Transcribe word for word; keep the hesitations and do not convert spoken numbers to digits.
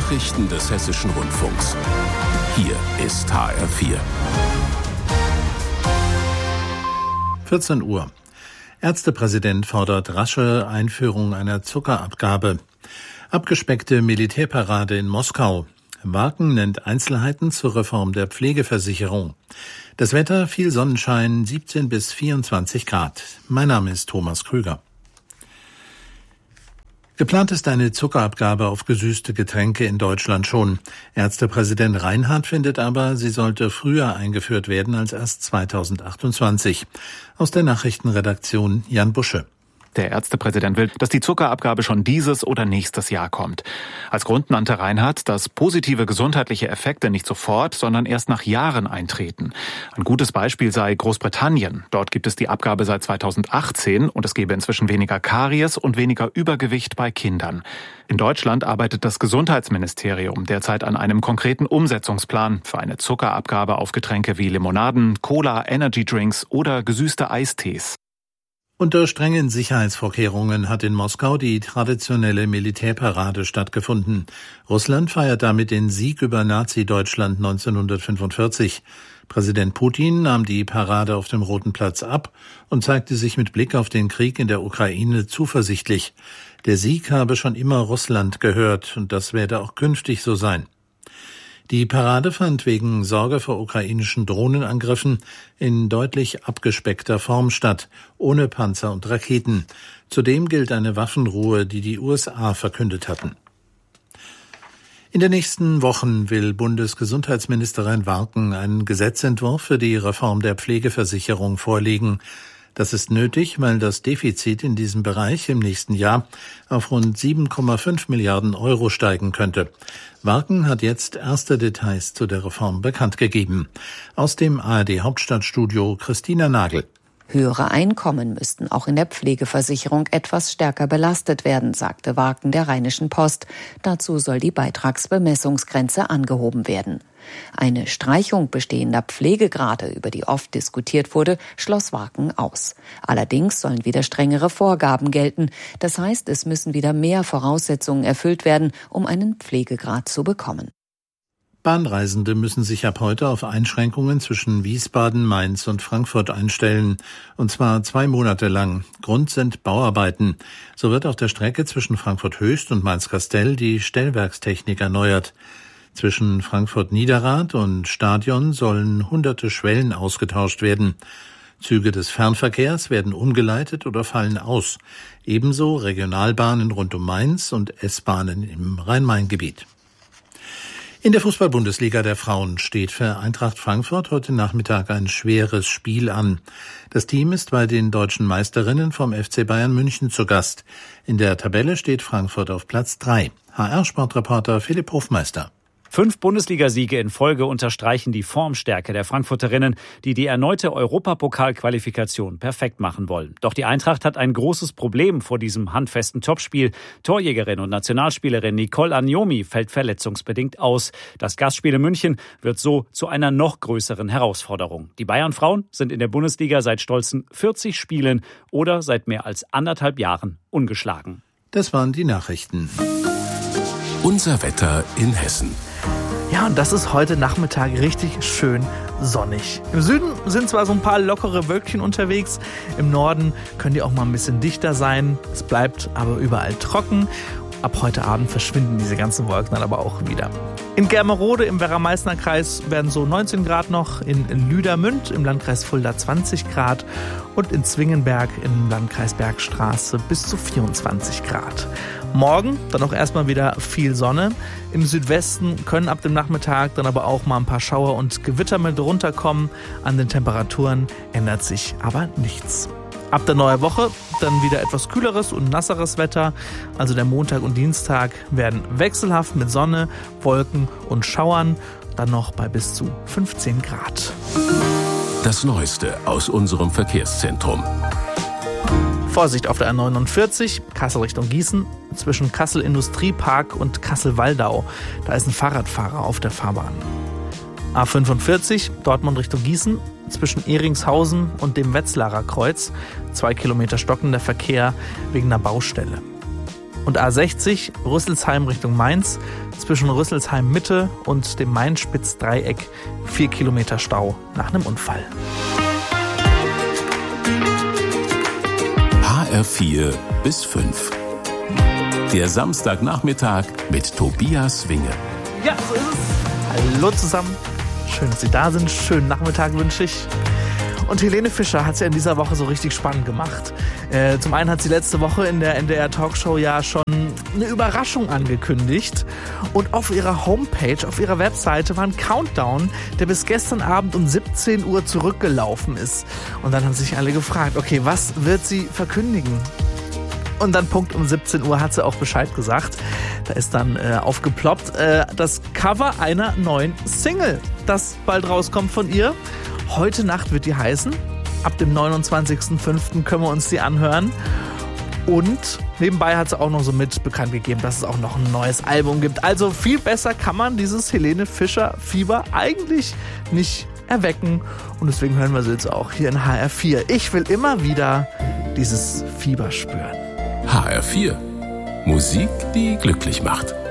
Nachrichten des Hessischen Rundfunks. Hier ist H R vier. vierzehn Uhr. Ärztepräsident fordert rasche Einführung einer Zuckerabgabe. Abgespeckte Militärparade in Moskau. Wagen nennt Einzelheiten zur Reform der Pflegeversicherung. Das Wetter, viel Sonnenschein, siebzehn bis vierundzwanzig Grad. Mein Name ist Thomas Krüger. Geplant ist eine Zuckerabgabe auf gesüßte Getränke in Deutschland schon. Ärztepräsident Reinhardt findet aber, sie sollte früher eingeführt werden als erst zweitausendachtundzwanzig. Aus der Nachrichtenredaktion Jan Busche. Der Ärztepräsident will, dass die Zuckerabgabe schon dieses oder nächstes Jahr kommt. Als Grund nannte Reinhardt, dass positive gesundheitliche Effekte nicht sofort, sondern erst nach Jahren eintreten. Ein gutes Beispiel sei Großbritannien. Dort gibt es die Abgabe seit zweitausendachtzehn und es gebe inzwischen weniger Karies und weniger Übergewicht bei Kindern. In Deutschland arbeitet das Gesundheitsministerium derzeit an einem konkreten Umsetzungsplan für eine Zuckerabgabe auf Getränke wie Limonaden, Cola, Energydrinks oder gesüßte Eistees. Unter strengen Sicherheitsvorkehrungen hat in Moskau die traditionelle Militärparade stattgefunden. Russland feiert damit den Sieg über Nazi-Deutschland neunzehnhundertfünfundvierzig. Präsident Putin nahm die Parade auf dem Roten Platz ab und zeigte sich mit Blick auf den Krieg in der Ukraine zuversichtlich. Der Sieg habe schon immer Russland gehört und das werde auch künftig so sein. Die Parade fand wegen Sorge vor ukrainischen Drohnenangriffen in deutlich abgespeckter Form statt, ohne Panzer und Raketen. Zudem gilt eine Waffenruhe, die die U S A verkündet hatten. In den nächsten Wochen will Bundesgesundheitsministerin Warken einen Gesetzentwurf für die Reform der Pflegeversicherung vorlegen. Das ist nötig, weil das Defizit in diesem Bereich im nächsten Jahr auf rund sieben Komma fünf Milliarden Euro steigen könnte. Warken hat jetzt erste Details zu der Reform bekannt gegeben. Aus dem A R D-Hauptstadtstudio Christina Nagel. Höhere Einkommen müssten auch in der Pflegeversicherung etwas stärker belastet werden, sagte Warken der Rheinischen Post. Dazu soll die Beitragsbemessungsgrenze angehoben werden. Eine Streichung bestehender Pflegegrade, über die oft diskutiert wurde, schloss Warken aus. Allerdings sollen wieder strengere Vorgaben gelten. Das heißt, es müssen wieder mehr Voraussetzungen erfüllt werden, um einen Pflegegrad zu bekommen. Bahnreisende müssen sich ab heute auf Einschränkungen zwischen Wiesbaden, Mainz und Frankfurt einstellen, und zwar zwei Monate lang. Grund sind Bauarbeiten. So wird auf der Strecke zwischen Frankfurt Höchst und Mainz-Kastel die Stellwerkstechnik erneuert. Zwischen Frankfurt-Niederrad und Stadion sollen hunderte Schwellen ausgetauscht werden. Züge des Fernverkehrs werden umgeleitet oder fallen aus. Ebenso Regionalbahnen rund um Mainz und S-Bahnen im Rhein-Main-Gebiet. In der Fußball-Bundesliga der Frauen steht für Eintracht Frankfurt heute Nachmittag ein schweres Spiel an. Das Team ist bei den deutschen Meisterinnen vom F C Bayern München zu Gast. In der Tabelle steht Frankfurt auf Platz drei. H R-Sportreporter Philipp Hofmeister. Fünf Bundesligasiege in Folge unterstreichen die Formstärke der Frankfurterinnen, die die erneute Europapokal-Qualifikation perfekt machen wollen. Doch die Eintracht hat ein großes Problem vor diesem handfesten Topspiel. Torjägerin und Nationalspielerin Nicole Agnomi fällt verletzungsbedingt aus. Das Gastspiel in München wird so zu einer noch größeren Herausforderung. Die Bayern-Frauen sind in der Bundesliga seit stolzen vierzig Spielen oder seit mehr als anderthalb Jahren ungeschlagen. Das waren die Nachrichten. Unser Wetter in Hessen. Ja, und das ist heute Nachmittag richtig schön sonnig. Im Süden sind zwar so ein paar lockere Wölkchen unterwegs, im Norden können die auch mal ein bisschen dichter sein. Es bleibt aber überall trocken. Ab heute Abend verschwinden diese ganzen Wolken dann aber auch wieder. In Germerode im Werra-Meißner-Kreis werden so neunzehn Grad noch, in Lüdermünd im Landkreis Fulda zwanzig Grad und in Zwingenberg im Landkreis Bergstraße bis zu vierundzwanzig Grad. Morgen dann auch erstmal wieder viel Sonne. Im Südwesten können ab dem Nachmittag dann aber auch mal ein paar Schauer und Gewitter mit runterkommen. An den Temperaturen ändert sich aber nichts. Ab der neuen Woche dann wieder etwas kühleres und nasseres Wetter. Also der Montag und Dienstag werden wechselhaft mit Sonne, Wolken und Schauern. Dann noch bei bis zu fünfzehn Grad. Das Neueste aus unserem Verkehrszentrum. Vorsicht auf der A neunundvierzig, Kassel Richtung Gießen, zwischen Kassel Industriepark und Kassel-Waldau. Da ist ein Fahrradfahrer auf der Fahrbahn. A fünfundvierzig, Dortmund Richtung Gießen, zwischen Ehringshausen und dem Wetzlarer Kreuz. Zwei Kilometer stockender Verkehr wegen einer Baustelle. Und A sechzig Rüsselsheim Richtung Mainz, zwischen Rüsselsheim Mitte und dem Main-Spitz-Dreieck vier Kilometer Stau nach einem Unfall. H R vier bis fünf. Der Samstagnachmittag mit Tobias Winge. Ja, so ist es. Hallo zusammen. Schön, dass Sie da sind. Schönen Nachmittag wünsche ich. Und Helene Fischer hat es ja in dieser Woche so richtig spannend gemacht. Äh, zum einen hat sie letzte Woche in der N D R-Talkshow ja schon eine Überraschung angekündigt. Und auf ihrer Homepage, auf ihrer Webseite war ein Countdown, der bis gestern Abend um siebzehn Uhr zurückgelaufen ist. Und dann haben sich alle gefragt, okay, was wird sie verkündigen? Und dann Punkt um siebzehn Uhr hat sie auch Bescheid gesagt. Da ist dann äh, aufgeploppt äh, das Cover einer neuen Single, das bald rauskommt von ihr. Heute Nacht wird die heißen. Ab dem neunundzwanzigsten fünften können wir uns die anhören. Und nebenbei hat sie auch noch so mit bekannt gegeben, dass es auch noch ein neues Album gibt. Also viel besser kann man dieses Helene Fischer Fieber eigentlich nicht erwecken. Und deswegen hören wir sie jetzt auch hier in H R vier. Ich will immer wieder dieses Fieber spüren. H R vier. Musik, die glücklich macht.